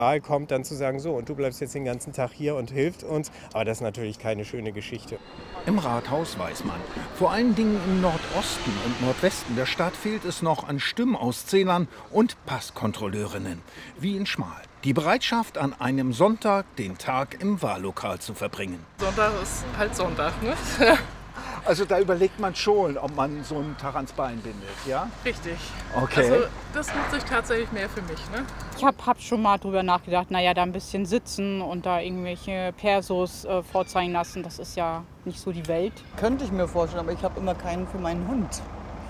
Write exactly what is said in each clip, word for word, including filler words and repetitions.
Kommt dann zu sagen, so, und du bleibst jetzt den ganzen Tag hier und hilfst uns. Aber das ist natürlich keine schöne Geschichte. Im Rathaus weiß man, vor allen Dingen im Nordosten und Nordwesten der Stadt fehlt es noch an Stimmauszählern und Passkontrolleurinnen, wie in Schmal. Die Bereitschaft, an einem Sonntag den Tag im Wahllokal zu verbringen. Sonntag ist halt Sonntag, ne? Also da überlegt man schon, ob man so einen Tag ans Bein bindet, ja? Richtig. Okay. Also das lohnt sich tatsächlich mehr für mich, ne? Ich habe hab schon mal drüber nachgedacht, naja, da ein bisschen sitzen und da irgendwelche Persos äh, vorzeigen lassen, das ist ja nicht so die Welt. Könnte ich mir vorstellen, aber ich habe immer keinen für meinen Hund.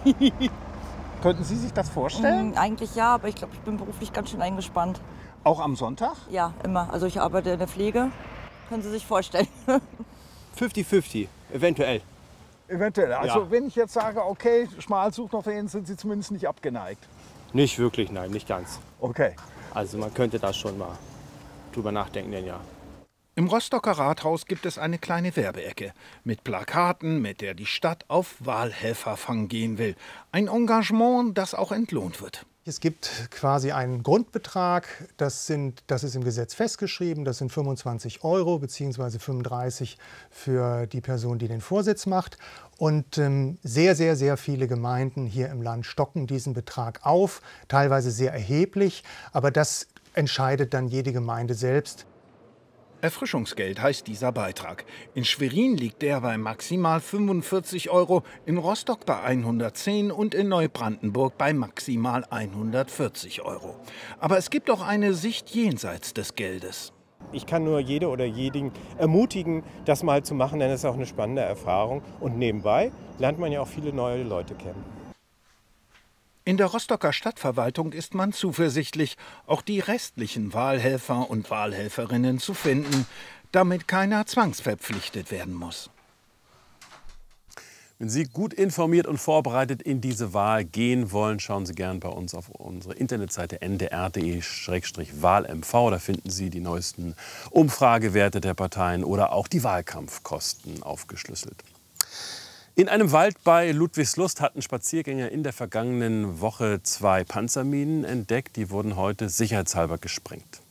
Könnten Sie sich das vorstellen? Mm, eigentlich ja, aber ich glaube, ich bin beruflich ganz schön eingespannt. Auch am Sonntag? Ja, immer. Also ich arbeite in der Pflege. Können Sie sich vorstellen. fünfzig fünfzig, eventuell. Eventuell. Also Ja. wenn ich jetzt sage, okay, Schmal sucht noch wen, sind Sie zumindest nicht abgeneigt. Nicht wirklich, nein, nicht ganz. Okay. Also man könnte da schon mal drüber nachdenken, denn ja. Im Rostocker Rathaus gibt es eine kleine Werbeecke mit Plakaten, mit der die Stadt auf Wahlhelferfang gehen will. Ein Engagement, das auch entlohnt wird. Es gibt quasi einen Grundbetrag, das, sind, das ist im Gesetz festgeschrieben, das sind fünfundzwanzig Euro bzw. fünfunddreißig für die Person, die den Vorsitz macht. Und ähm, sehr, sehr, sehr viele Gemeinden hier im Land stocken diesen Betrag auf, teilweise sehr erheblich, aber das entscheidet dann jede Gemeinde selbst. Erfrischungsgeld heißt dieser Beitrag. In Schwerin liegt der bei maximal fünfundvierzig Euro, in Rostock bei hundertzehn und in Neubrandenburg bei maximal hundertvierzig Euro. Aber es gibt auch eine Sicht jenseits des Geldes. Ich kann nur jede oder jeden ermutigen, das mal zu machen, denn es ist auch eine spannende Erfahrung. Und nebenbei lernt man ja auch viele neue Leute kennen. In der Rostocker Stadtverwaltung ist man zuversichtlich, auch die restlichen Wahlhelfer und Wahlhelferinnen zu finden, damit keiner zwangsverpflichtet werden muss. Wenn Sie gut informiert und vorbereitet in diese Wahl gehen wollen, schauen Sie gern bei uns auf unsere Internetseite n d r punkt d e Schrägstrich wahl m v. Da finden Sie die neuesten Umfragewerte der Parteien oder auch die Wahlkampfkosten aufgeschlüsselt. In einem Wald bei Ludwigslust hatten Spaziergänger in der vergangenen Woche zwei Panzerminen entdeckt. Die wurden heute sicherheitshalber gesprengt.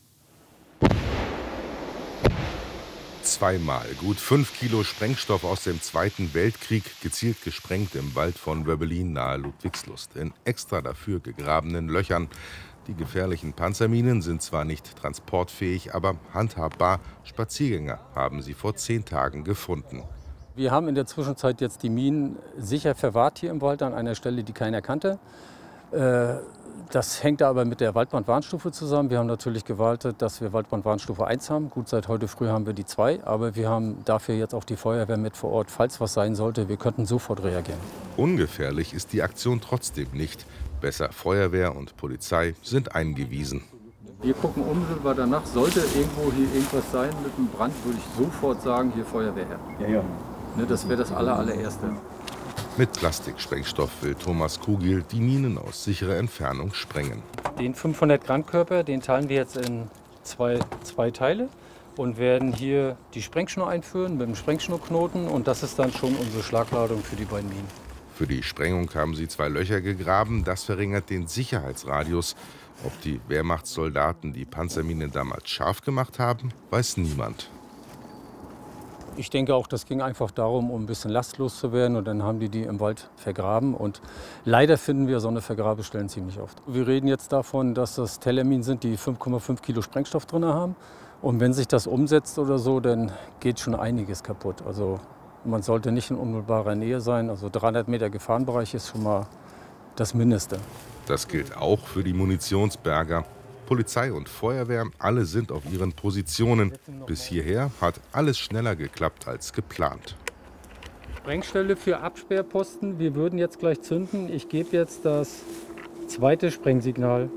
Zweimal gut fünf Kilo Sprengstoff aus dem Zweiten Weltkrieg gezielt gesprengt im Wald von Wöbbelin nahe Ludwigslust. In extra dafür gegrabenen Löchern. Die gefährlichen Panzerminen sind zwar nicht transportfähig, aber handhabbar. Spaziergänger haben sie vor zehn Tagen gefunden. Wir haben in der Zwischenzeit jetzt die Minen sicher verwahrt hier im Wald an einer Stelle, die keiner kannte. Das hängt aber mit der Waldbrandwarnstufe zusammen. Wir haben natürlich gewaltet, dass wir Waldbrandwarnstufe eins haben. Gut, seit heute früh haben wir die zwei, aber wir haben dafür jetzt auch die Feuerwehr mit vor Ort. Falls was sein sollte, wir könnten sofort reagieren. Ungefährlich ist die Aktion trotzdem nicht. Besser Feuerwehr und Polizei sind eingewiesen. Wir gucken unmittelbar danach. Sollte irgendwo hier irgendwas sein mit einem Brand, würde ich sofort sagen, hier Feuerwehr her. Ja, ja. Ne, das wäre das aller, allererste. Mit Plastiksprengstoff will Thomas Kugel die Minen aus sicherer Entfernung sprengen. Den fünfhundert Gramm Körper, den teilen wir jetzt in zwei, zwei Teile und werden hier die Sprengschnur einführen mit dem Sprengschnurknoten. Und das ist dann schon unsere Schlagladung für die beiden Minen. Für die Sprengung haben sie zwei Löcher gegraben. Das verringert den Sicherheitsradius. Ob die Wehrmachtssoldaten die Panzerminen damals scharf gemacht haben, weiß niemand. Ich denke auch, das ging einfach darum, um ein bisschen lastlos zu werden. Und dann haben die die im Wald vergraben. Und leider finden wir so eine Vergrabestellen ziemlich oft. Wir reden jetzt davon, dass das Tellerminen sind, die fünf Komma fünf Kilo Sprengstoff drin haben. Und wenn sich das umsetzt oder so, dann geht schon einiges kaputt. Also man sollte nicht in unmittelbarer Nähe sein. Also dreihundert Meter Gefahrenbereich ist schon mal das Mindeste. Das gilt auch für die Munitionsberger. Polizei und Feuerwehr, alle sind auf ihren Positionen. Bis hierher hat alles schneller geklappt als geplant. Sprengstelle für Absperrposten. Wir würden jetzt gleich zünden. Ich gebe jetzt das zweite Sprengsignal.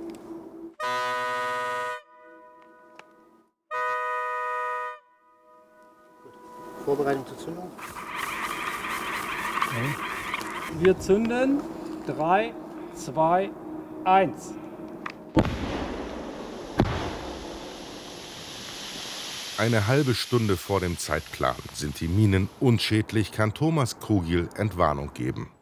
Vorbereitung zur Zündung. Wir zünden. drei, zwei, eins. Eine halbe Stunde vor dem Zeitplan sind die Minen unschädlich, kann Thomas Kugel Entwarnung geben.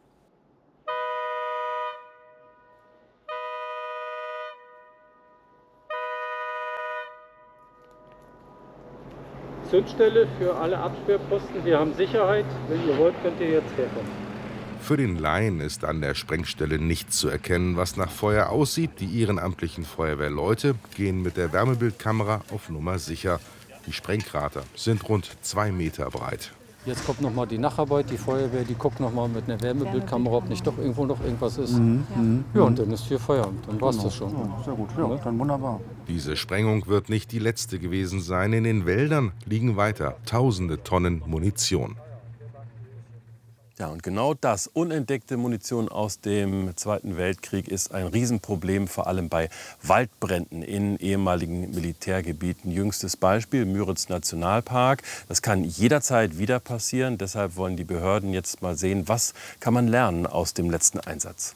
Zündstelle für alle Absperrposten. Wir haben Sicherheit. Wenn ihr wollt, könnt ihr jetzt herkommen. Für den Laien ist an der Sprengstelle nichts zu erkennen, was nach Feuer aussieht. Die ehrenamtlichen Feuerwehrleute gehen mit der Wärmebildkamera auf Nummer sicher. Die Sprengkrater sind rund zwei Meter breit. Jetzt kommt noch mal die Nacharbeit. Die Feuerwehr, die guckt noch mal mit einer Wärmebildkamera, ob nicht doch irgendwo noch irgendwas ist. Mhm. Ja, und dann ist hier Feierabend. Dann war es das schon. Ja, sehr gut. Ja, dann wunderbar. Diese Sprengung wird nicht die letzte gewesen sein. In den Wäldern liegen weiter tausende Tonnen Munition. Ja, und genau das, unentdeckte Munition aus dem Zweiten Weltkrieg, ist ein Riesenproblem, vor allem bei Waldbränden in ehemaligen Militärgebieten. Jüngstes Beispiel, Müritz Nationalpark. Das kann jederzeit wieder passieren. Deshalb wollen die Behörden jetzt mal sehen, was kann man lernen aus dem letzten Einsatz.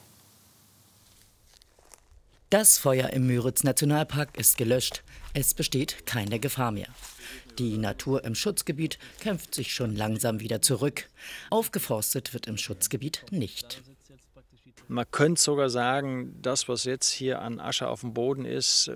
Das Feuer im Müritz Nationalpark ist gelöscht. Es besteht keine Gefahr mehr. Die Natur im Schutzgebiet kämpft sich schon langsam wieder zurück. Aufgeforstet wird im Schutzgebiet nicht. Man könnte sogar sagen, das, was jetzt hier an Asche auf dem Boden ist,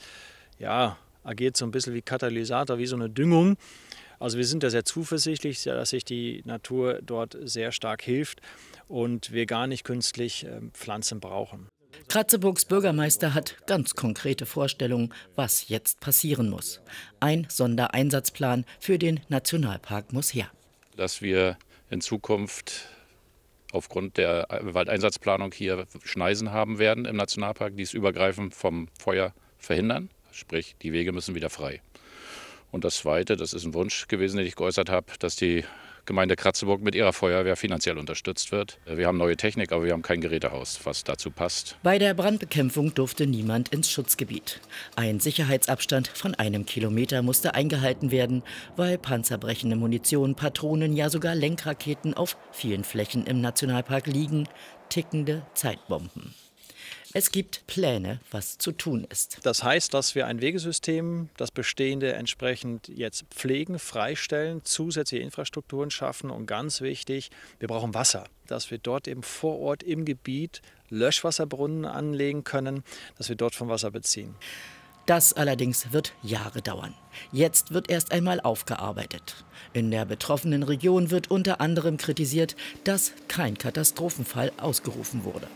ja, agiert so ein bisschen wie Katalysator, wie so eine Düngung. Also wir sind da sehr zuversichtlich, dass sich die Natur dort sehr stark hilft und wir gar nicht künstlich Pflanzen brauchen. Kratzeburgs Bürgermeister hat ganz konkrete Vorstellungen, was jetzt passieren muss. Ein Sondereinsatzplan für den Nationalpark muss her. Dass wir in Zukunft aufgrund der Waldeinsatzplanung hier Schneisen haben werden im Nationalpark, die es übergreifend vom Feuer verhindern. Sprich, die Wege müssen wieder frei. Und das Zweite, das ist ein Wunsch gewesen, den ich geäußert habe, dass die Gemeinde Kratzeburg mit ihrer Feuerwehr finanziell unterstützt wird. Wir haben neue Technik, aber wir haben kein Gerätehaus, was dazu passt. Bei der Brandbekämpfung durfte niemand ins Schutzgebiet. Ein Sicherheitsabstand von einem Kilometer musste eingehalten werden, weil panzerbrechende Munition, Patronen, ja sogar Lenkraketen auf vielen Flächen im Nationalpark liegen. Tickende Zeitbomben. Es gibt Pläne, was zu tun ist. Das heißt, dass wir ein Wegesystem, das Bestehende entsprechend jetzt pflegen, freistellen, zusätzliche Infrastrukturen schaffen und ganz wichtig, wir brauchen Wasser. Dass wir dort eben vor Ort im Gebiet Löschwasserbrunnen anlegen können, dass wir dort vom Wasser beziehen. Das allerdings wird Jahre dauern. Jetzt wird erst einmal aufgearbeitet. In der betroffenen Region wird unter anderem kritisiert, dass kein Katastrophenfall ausgerufen wurde.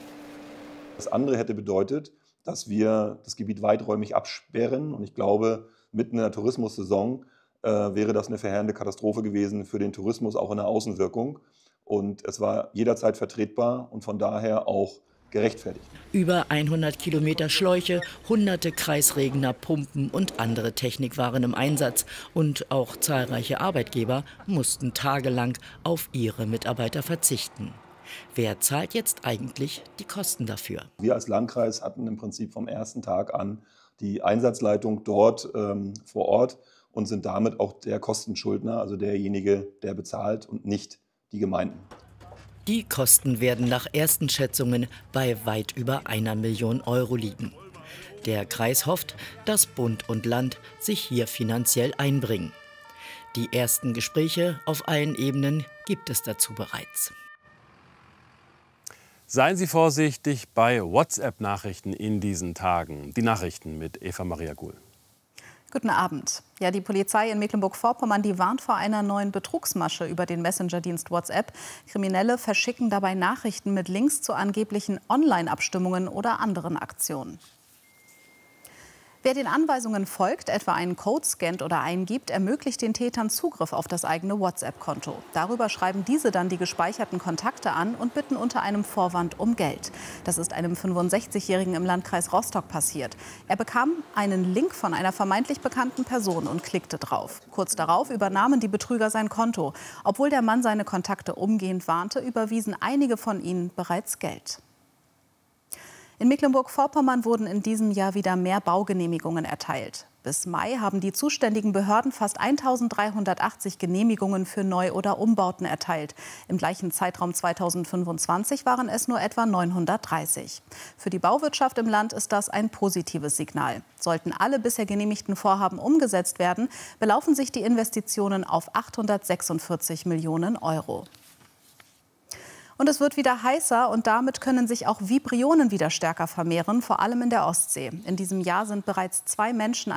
Das andere hätte bedeutet, dass wir das Gebiet weiträumig absperren. Und ich glaube, mitten in der Tourismussaison äh, wäre das eine verheerende Katastrophe gewesen für den Tourismus, auch in der Außenwirkung. Und es war jederzeit vertretbar und von daher auch gerechtfertigt. Über hundert Kilometer Schläuche, hunderte Kreisregener, Pumpen und andere Technik waren im Einsatz. Und auch zahlreiche Arbeitgeber mussten tagelang auf ihre Mitarbeiter verzichten. Wer zahlt jetzt eigentlich die Kosten dafür? Wir als Landkreis hatten im Prinzip vom ersten Tag an die Einsatzleitung dort ähm, vor Ort und sind damit auch der Kostenschuldner, also derjenige, der bezahlt und nicht die Gemeinden. Die Kosten werden nach ersten Schätzungen bei weit über einer Million Euro liegen. Der Kreis hofft, dass Bund und Land sich hier finanziell einbringen. Die ersten Gespräche auf allen Ebenen gibt es dazu bereits. Seien Sie vorsichtig bei WhatsApp-Nachrichten in diesen Tagen. Die Nachrichten mit Eva Maria Guhl. Guten Abend. Ja, die Polizei in Mecklenburg-Vorpommern, die warnt vor einer neuen Betrugsmasche über den Messenger-Dienst WhatsApp. Kriminelle verschicken dabei Nachrichten mit Links zu angeblichen Online-Abstimmungen oder anderen Aktionen. Wer den Anweisungen folgt, etwa einen Code scannt oder eingibt, ermöglicht den Tätern Zugriff auf das eigene WhatsApp-Konto. Darüber schreiben diese dann die gespeicherten Kontakte an und bitten unter einem Vorwand um Geld. Das ist einem fünfundsechzigjährigen im Landkreis Rostock passiert. Er bekam einen Link von einer vermeintlich bekannten Person und klickte drauf. Kurz darauf übernahmen die Betrüger sein Konto. Obwohl der Mann seine Kontakte umgehend warnte, überwiesen einige von ihnen bereits Geld. In Mecklenburg-Vorpommern wurden in diesem Jahr wieder mehr Baugenehmigungen erteilt. Bis Mai haben die zuständigen Behörden fast eintausenddreihundertachtzig Genehmigungen für Neu- oder Umbauten erteilt. Im gleichen Zeitraum zweitausendfünfundzwanzig waren es nur etwa neunhundertdreißig. Für die Bauwirtschaft im Land ist das ein positives Signal. Sollten alle bisher genehmigten Vorhaben umgesetzt werden, belaufen sich die Investitionen auf achthundertsechsundvierzig Millionen Euro. Und es wird wieder heißer und damit können sich auch Vibrionen wieder stärker vermehren, vor allem in der Ostsee. In diesem Jahr sind bereits zwei Menschen